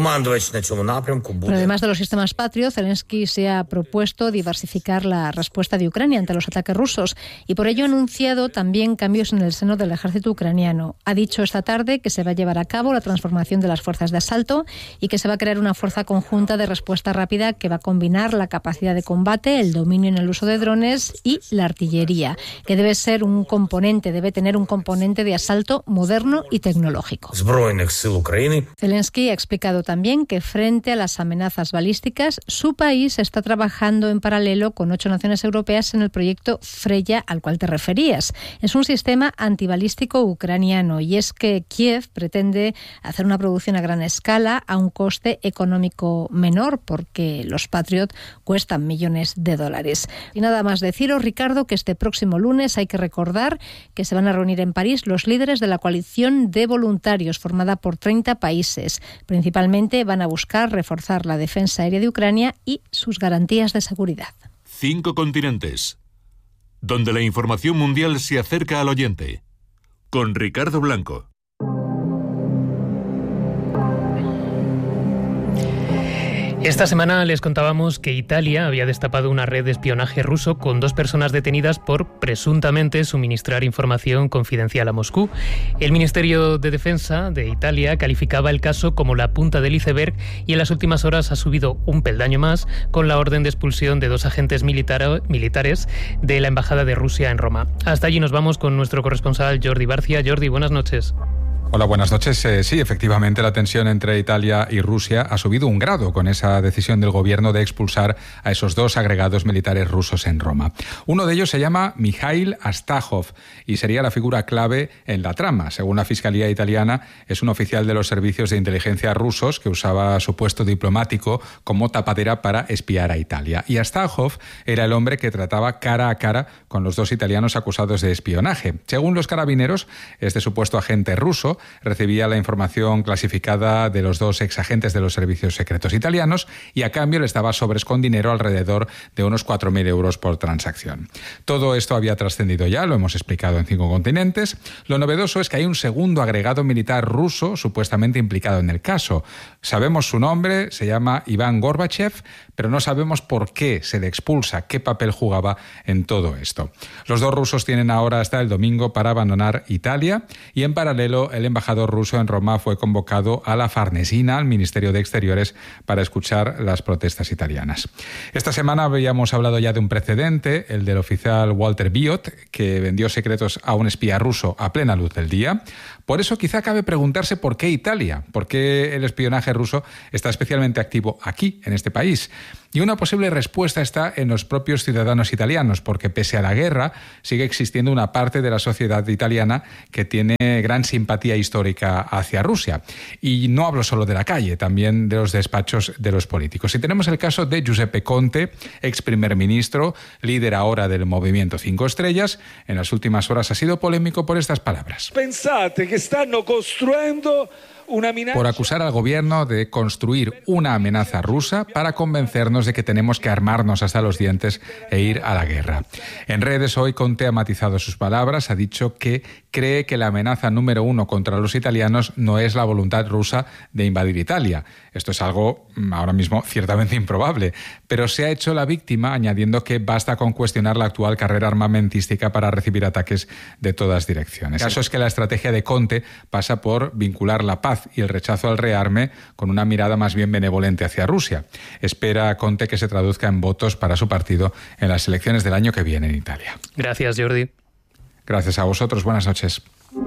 Pero además de los sistemas Patriot, Zelensky se ha propuesto diversificar la respuesta de Ucrania ante los ataques rusos y por ello ha anunciado también cambios en el seno del ejército ucraniano. Ha dicho esta tarde que se va a llevar a cabo la transformación de las fuerzas de asalto y que se va a crear una fuerza conjunta de respuesta rápida que va a combinar la capacidad de combate, el dominio en el uso de drones y la artillería, que debe ser un componente, debe tener un componente de asalto moderno y tecnológico. Zelensky ha explicado recordó también que frente a las amenazas balísticas, su país está trabajando en paralelo con ocho naciones europeas en el proyecto Freya al cual te referías. Es un sistema antibalístico ucraniano y es que Kiev pretende hacer una producción a gran escala a un coste económico menor porque los Patriot cuestan millones de dólares. Y nada más deciros, Ricardo, que este próximo lunes hay que recordar que se van a reunir en París los líderes de la coalición de voluntarios formada por treinta países. Principalmente van a buscar reforzar la defensa aérea de Ucrania y sus garantías de seguridad. Cinco continentes, donde la información mundial se acerca al oyente. Con Ricardo Blanco. Esta semana les contábamos que Italia había destapado una red de espionaje ruso con dos personas detenidas por presuntamente suministrar información confidencial a Moscú. El Ministerio de Defensa de Italia calificaba el caso como la punta del iceberg y en las últimas horas ha subido un peldaño más con la orden de expulsión de dos agentes militar- militares de la Embajada de Rusia en Roma. Hasta allí nos vamos con nuestro corresponsal Jordi Barcia. Jordi, buenas noches. Hola, buenas noches. Eh, sí, efectivamente, la tensión entre Italia y Rusia ha subido un grado con esa decisión del gobierno de expulsar a esos dos agregados militares rusos en Roma. Uno de ellos se llama Mikhail Astahov y sería la figura clave en la trama. Según la Fiscalía italiana, es un oficial de los servicios de inteligencia rusos que usaba su puesto diplomático como tapadera para espiar a Italia. Y Astahov era el hombre que trataba cara a cara con los dos italianos acusados de espionaje. Según los carabineros, este supuesto agente ruso recibía la información clasificada de los dos exagentes de los servicios secretos italianos y a cambio les daba sobres con dinero alrededor de unos cuatro mil euros por transacción. Todo esto había trascendido ya, lo hemos explicado en cinco continentes. Lo novedoso es que hay un segundo agregado militar ruso supuestamente implicado en el caso. Sabemos su nombre, se llama Iván Gorbachev, pero no sabemos por qué se le expulsa, qué papel jugaba en todo esto. Los dos rusos tienen ahora hasta el domingo para abandonar Italia y en paralelo el embajador ruso en Roma fue convocado a la Farnesina, al Ministerio de Exteriores, para escuchar las protestas italianas. Esta semana habíamos hablado ya de un precedente, el del oficial Walter Biot, que vendió secretos a un espía ruso a plena luz del día. Por eso quizá cabe preguntarse por qué Italia, por qué el espionaje ruso está especialmente activo aquí, en este país. Y una posible respuesta está en los propios ciudadanos italianos, porque pese a la guerra sigue existiendo una parte de la sociedad italiana que tiene gran simpatía histórica hacia Rusia. Y no hablo solo de la calle, también de los despachos de los políticos. Y tenemos el caso de Giuseppe Conte, ex primer ministro, líder ahora del movimiento Cinco Estrellas. En las últimas horas ha sido polémico por estas palabras. Pensate que están construyendo por acusar al gobierno de construir una amenaza rusa para convencernos de que tenemos que armarnos hasta los dientes e ir a la guerra. En redes hoy Conte ha matizado sus palabras, ha dicho que cree que la amenaza número uno contra los italianos no es la voluntad rusa de invadir Italia. Esto es algo ahora mismo ciertamente improbable, pero se ha hecho la víctima añadiendo que basta con cuestionar la actual carrera armamentística para recibir ataques de todas direcciones. El caso es que la estrategia de Conte pasa por vincular la paz y el rechazo al rearme con una mirada más bien benevolente hacia Rusia. Espera Conte que se traduzca en votos para su partido en las elecciones del año que viene en Italia. Gracias, Jordi. Gracias a vosotros. Buenas noches.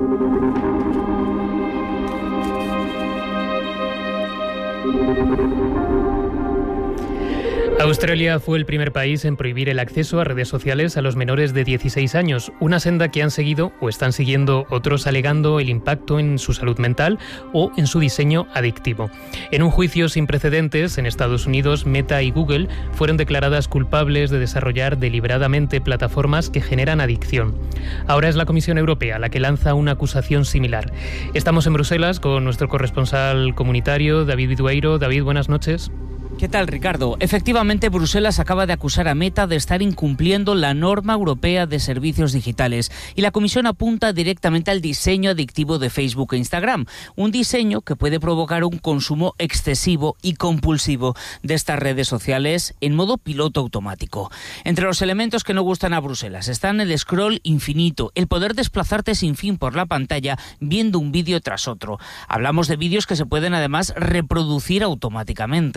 Australia fue el primer país en prohibir el acceso a redes sociales a los menores de dieciséis años, una senda que han seguido o están siguiendo otros alegando el impacto en su salud mental o en su diseño adictivo. En un juicio sin precedentes en Estados Unidos, Meta y Google fueron declaradas culpables de desarrollar deliberadamente plataformas que generan adicción. Ahora es la Comisión Europea la que lanza una acusación similar. Estamos en Bruselas con nuestro corresponsal comunitario, David Vidueiro. David, buenas noches. ¿Qué tal, Ricardo? Efectivamente, Bruselas acaba de acusar a Meta de estar incumpliendo la norma europea de servicios digitales y la Comisión apunta directamente al diseño adictivo de Facebook e Instagram, un diseño que puede provocar un consumo excesivo y compulsivo de estas redes sociales en modo piloto automático. Entre los elementos que no gustan a Bruselas están el scroll infinito, el poder desplazarte sin fin por la pantalla viendo un vídeo tras otro. Hablamos de vídeos que se pueden además reproducir automáticamente.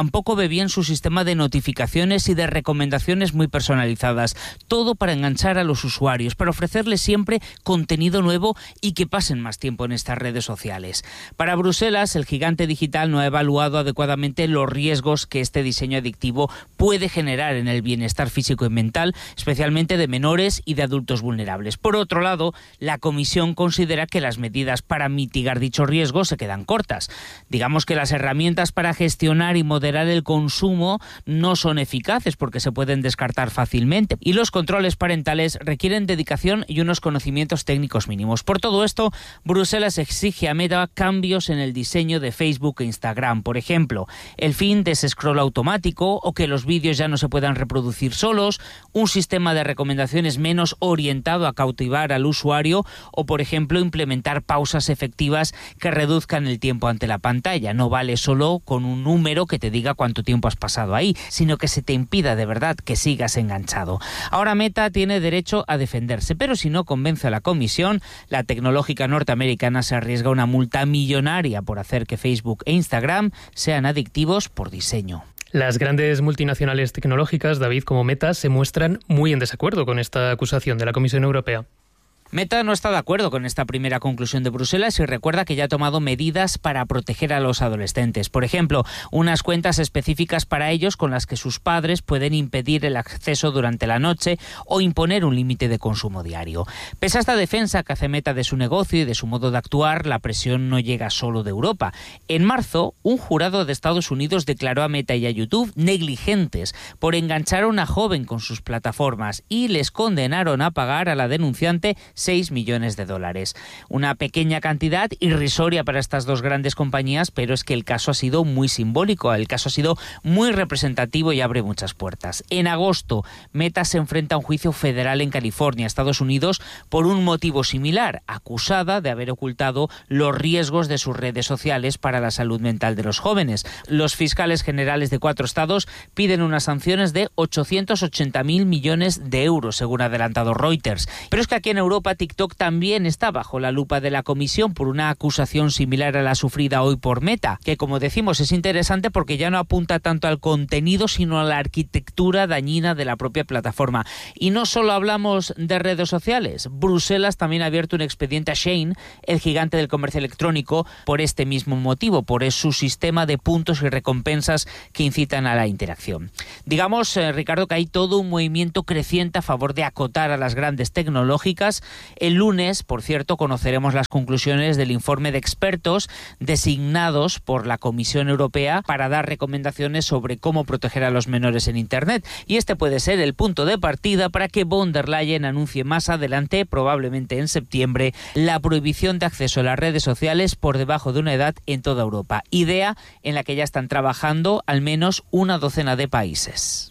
Tampoco ve bien su sistema de notificaciones y de recomendaciones muy personalizadas. Todo para enganchar a los usuarios, para ofrecerles siempre contenido nuevo y que pasen más tiempo en estas redes sociales. Para Bruselas, el gigante digital no ha evaluado adecuadamente los riesgos que este diseño adictivo puede generar en el bienestar físico y mental, especialmente de menores y de adultos vulnerables. Por otro lado, la Comisión considera que las medidas para mitigar dichos riesgos se quedan cortas. Digamos que las herramientas para gestionar y moderar el consumo no son eficaces porque se pueden descartar fácilmente y los controles parentales requieren dedicación y unos conocimientos técnicos mínimos. Por todo esto, Bruselas exige a Meta cambios en el diseño de Facebook e Instagram. Por ejemplo, el fin de ese scroll automático o que los vídeos ya no se puedan reproducir solos, un sistema de recomendaciones menos orientado a cautivar al usuario o, por ejemplo, implementar pausas efectivas que reduzcan el tiempo ante la pantalla. No vale solo con un número que te diga cuánto tiempo has pasado ahí, sino que se te impida de verdad que sigas enganchado. Ahora Meta tiene derecho a defenderse, pero si no convence a la Comisión, la tecnológica norteamericana se arriesga a una multa millonaria por hacer que Facebook e Instagram sean adictivos por diseño. Las grandes multinacionales tecnológicas, David, como Meta, se muestran muy en desacuerdo con esta acusación de la Comisión Europea. Meta no está de acuerdo con esta primera conclusión de Bruselas y recuerda que ya ha tomado medidas para proteger a los adolescentes. Por ejemplo, unas cuentas específicas para ellos con las que sus padres pueden impedir el acceso durante la noche o imponer un límite de consumo diario. Pese a esta defensa que hace Meta de su negocio y de su modo de actuar, la presión no llega solo de Europa. En marzo, un jurado de Estados Unidos declaró a Meta y a YouTube negligentes por enganchar a una joven con sus plataformas y les condenaron a pagar a la denunciante seis millones de dólares. Una pequeña cantidad irrisoria para estas dos grandes compañías, pero es que el caso ha sido muy simbólico, el caso ha sido muy representativo y abre muchas puertas. En agosto, Meta se enfrenta a un juicio federal en California, Estados Unidos, por un motivo similar, acusada de haber ocultado los riesgos de sus redes sociales para la salud mental de los jóvenes. Los fiscales generales de cuatro estados piden unas sanciones de ochocientos ochenta mil millones de euros, según ha adelantado Reuters. Pero es que aquí en Europa TikTok también está bajo la lupa de la Comisión por una acusación similar a la sufrida hoy por Meta, que como decimos es interesante porque ya no apunta tanto al contenido sino a la arquitectura dañina de la propia plataforma. Y no solo hablamos de redes sociales, Bruselas también ha abierto un expediente a Shein, el gigante del comercio electrónico, por este mismo motivo, por su sistema de puntos y recompensas que incitan a la interacción. Digamos, eh, Ricardo, que hay todo un movimiento creciente a favor de acotar a las grandes tecnológicas. El lunes, por cierto, conoceremos las conclusiones del informe de expertos designados por la Comisión Europea para dar recomendaciones sobre cómo proteger a los menores en Internet. Y este puede ser el punto de partida para que von der Leyen anuncie más adelante, probablemente en septiembre, la prohibición de acceso a las redes sociales por debajo de una edad en toda Europa. Idea en la que ya están trabajando al menos una docena de países.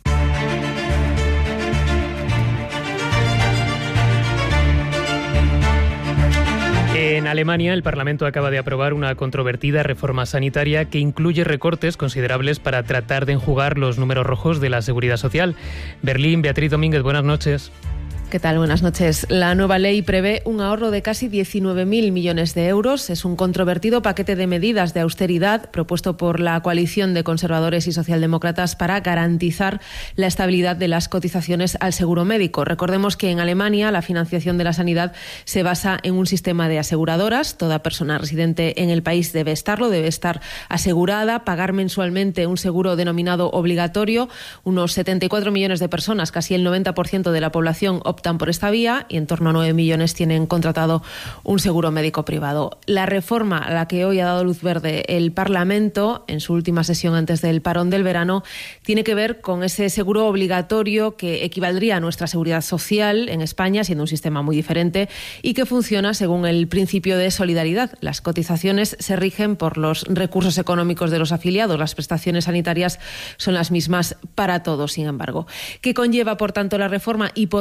En Alemania, el Parlamento acaba de aprobar una controvertida reforma sanitaria que incluye recortes considerables para tratar de enjugar los números rojos de la seguridad social. Berlín, Beatriz Domínguez, buenas noches. ¿Qué tal? Buenas noches. La nueva ley prevé un ahorro de casi diecinueve mil millones de euros. Es un controvertido paquete de medidas de austeridad propuesto por la coalición de conservadores y socialdemócratas para garantizar la estabilidad de las cotizaciones al seguro médico. Recordemos que en Alemania la financiación de la sanidad se basa en un sistema de aseguradoras. Toda persona residente en el país debe estarlo, debe estar asegurada, pagar mensualmente un seguro denominado obligatorio. Unos setenta y cuatro millones de personas, casi el noventa por ciento de la población, optan por esta vía y en torno a nueve millones tienen contratado un seguro médico privado. La reforma a la que hoy ha dado luz verde el Parlamento en su última sesión antes del parón del verano tiene que ver con ese seguro obligatorio que equivaldría a nuestra seguridad social en España, siendo un sistema muy diferente y que funciona según el principio de solidaridad. Las cotizaciones se rigen por los recursos económicos de los afiliados. Las prestaciones sanitarias son las mismas para todos, sin embargo. ¿Qué conlleva, por tanto, la reforma y por qué la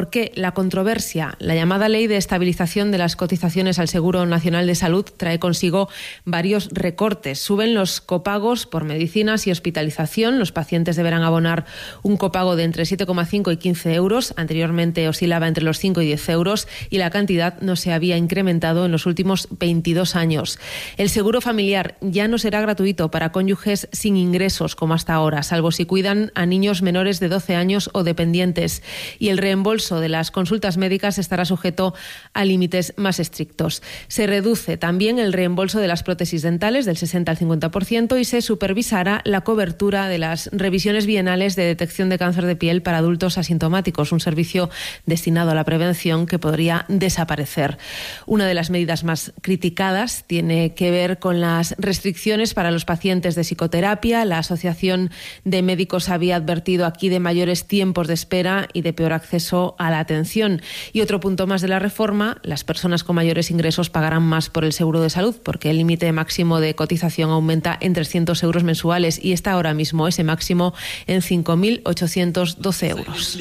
la controversia. La llamada Ley de Estabilización de las Cotizaciones al Seguro Nacional de Salud trae consigo varios recortes. Suben los copagos por medicinas y hospitalización. Los pacientes deberán abonar un copago de entre siete coma cinco y quince euros. Anteriormente oscilaba entre los cinco y diez euros y la cantidad no se había incrementado en los últimos veintidós años. El seguro familiar ya no será gratuito para cónyuges sin ingresos como hasta ahora, salvo si cuidan a niños menores de doce años o dependientes. Y el reembolso de las consultas médicas estará sujeto a límites más estrictos. Se reduce también el reembolso de las prótesis dentales del sesenta al cincuenta por ciento y se supervisará la cobertura de las revisiones bienales de detección de cáncer de piel para adultos asintomáticos, un servicio destinado a la prevención que podría desaparecer. Una de las medidas más criticadas tiene que ver con las restricciones para los pacientes de psicoterapia. La Asociación de Médicos había advertido aquí de mayores tiempos de espera y de peor acceso a la atención. Y otro punto más de la reforma, las personas con mayores ingresos pagarán más por el seguro de salud porque el límite máximo de cotización aumenta en trescientos euros mensuales y está ahora mismo ese máximo en cinco mil ochocientos doce euros.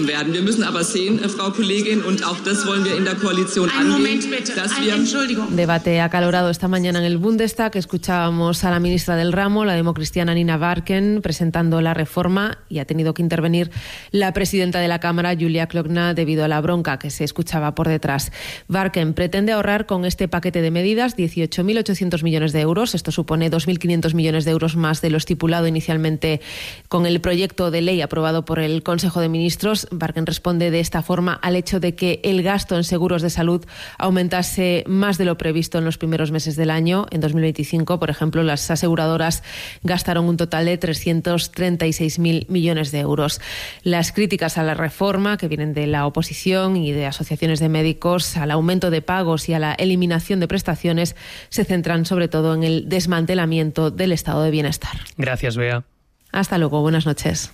Debate acalorado esta mañana en el Bundestag. Escuchábamos a la ministra del ramo, la democristiana Nina Varken, presentando la reforma y ha tenido que intervenir la presidenta de la Cámara, Julia Klöckner, debido a la bronca que se escuchaba por detrás. Varken pretende ahorrar con este paquete de medidas dieciocho mil ochocientos millones de euros. Esto supone dos mil quinientos millones de euros más de lo estipulado inicialmente con el proyecto de ley aprobado por el Consejo de Ministros. Varken responde de esta forma al hecho de que el gasto en seguros de salud aumentase más de lo previsto en los primeros meses del año. En dos mil veinticinco, por ejemplo, las aseguradoras gastaron un total de trescientos treinta y seis mil millones de euros. Las críticas a la reforma, que vienen de la oposición y de asociaciones de médicos, al aumento de pagos y a la eliminación de prestaciones, se centran sobre todo en el desmantelamiento del estado de bienestar. Gracias, Bea. Hasta luego, buenas noches.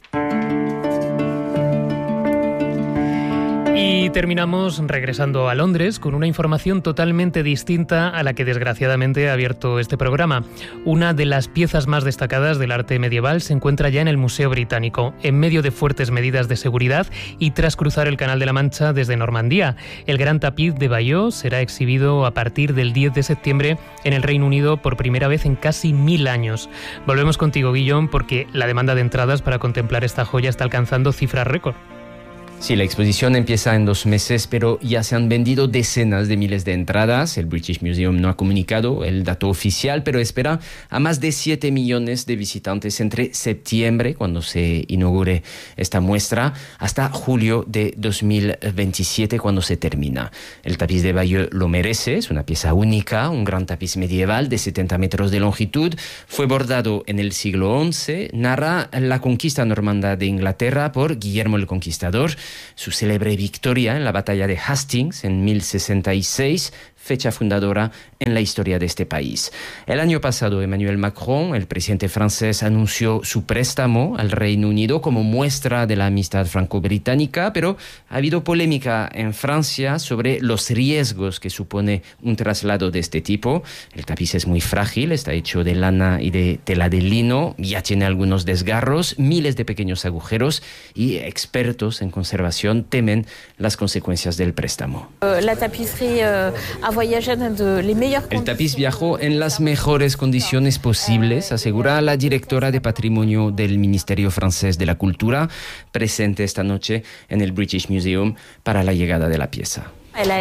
Y terminamos regresando a Londres con una información totalmente distinta a la que desgraciadamente ha abierto este programa. Una de las piezas más destacadas del arte medieval se encuentra ya en el Museo Británico, en medio de fuertes medidas de seguridad y tras cruzar el Canal de la Mancha desde Normandía. El gran tapiz de Bayeux será exhibido a partir del diez de septiembre en el Reino Unido por primera vez en casi mil años. Volvemos contigo, Guillón, porque la demanda de entradas para contemplar esta joya está alcanzando cifras récord. Sí, la exposición empieza en dos meses, pero ya se han vendido decenas de miles de entradas. El British Museum no ha comunicado el dato oficial, pero espera a más de siete millones de visitantes entre septiembre, cuando se inaugure esta muestra, hasta julio de dos mil veintisiete, cuando se termina. El tapiz de Bayeux lo merece, es una pieza única, un gran tapiz medieval de setenta metros de longitud. Fue bordado en el siglo once, narra la conquista normanda de Inglaterra por Guillermo el Conquistador, su célebre victoria en la batalla de Hastings en mil sesenta y seis, fecha fundadora en la historia de este país. El año pasado, Emmanuel Macron, el presidente francés, anunció su préstamo al Reino Unido como muestra de la amistad franco-británica, pero ha habido polémica en Francia sobre los riesgos que supone un traslado de este tipo. El tapiz es muy frágil, está hecho de lana y de tela de lino, ya tiene algunos desgarros, miles de pequeños agujeros y expertos en conservación temen las consecuencias del préstamo. La tapisserie El tapiz viajó en las mejores condiciones posibles, asegura la directora de Patrimonio del Ministerio francés de la Cultura, presente esta noche en el British Museum para la llegada de la pieza.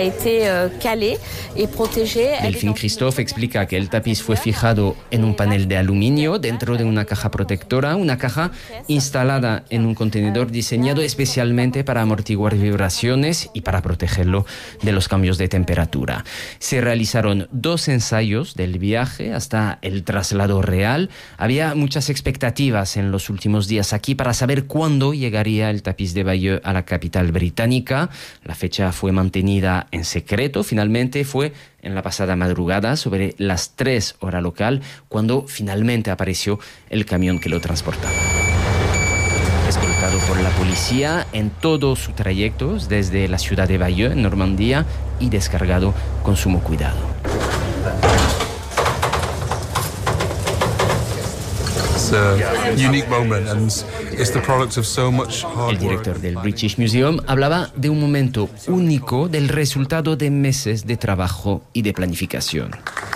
Delphine Christophe explica que el tapiz fue fijado en un panel de aluminio dentro de una caja protectora, una caja instalada en un contenedor diseñado especialmente para amortiguar vibraciones y para protegerlo de los cambios de temperatura. Se realizaron dos ensayos del viaje hasta el traslado real. Había muchas expectativas en los últimos días aquí para saber cuándo llegaría el tapiz de Bayeux a la capital británica. La fecha fue mantenida en secreto. Finalmente fue en la pasada madrugada, sobre las tres horas local, cuando finalmente apareció el camión que lo transportaba. Escoltado por la policía en todos sus trayectos desde la ciudad de Bayeux, en Normandía, y descargado con sumo cuidado. El director del British Museum hablaba de un momento único del resultado de meses de trabajo y de planificación.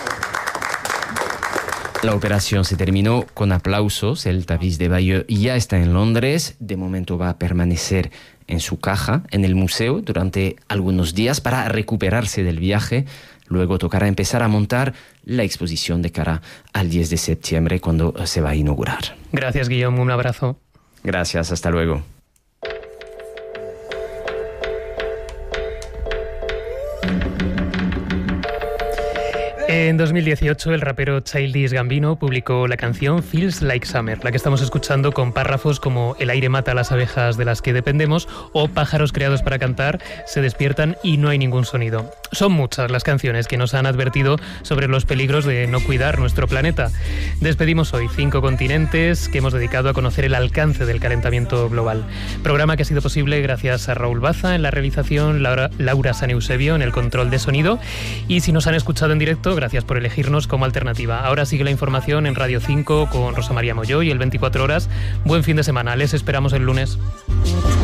La operación se terminó con aplausos. El tapiz de Bayeux ya está en Londres. De momento va a permanecer en su caja en el museo durante algunos días para recuperarse del viaje. Luego tocará empezar a montar la exposición de cara al diez de septiembre, cuando se va a inaugurar. Gracias, Guillaume. Un abrazo. Gracias. Hasta luego. En dos mil dieciocho, el rapero Childish Gambino publicó la canción Feels Like Summer, la que estamos escuchando, con párrafos como "el aire mata a las abejas de las que dependemos" o "pájaros creados para cantar se despiertan y no hay ningún sonido". Son muchas las canciones que nos han advertido sobre los peligros de no cuidar nuestro planeta. Despedimos hoy cinco continentes que hemos dedicado a conocer el alcance del calentamiento global. Programa que ha sido posible gracias a Raúl Baza en la realización, Laura, Laura San Eusebio en el control de sonido, y si nos han escuchado en directo, gracias por elegirnos como alternativa. Ahora sigue la información en Radio cinco con Rosa María Molló y el veinticuatro horas. Buen fin de semana. Les esperamos el lunes.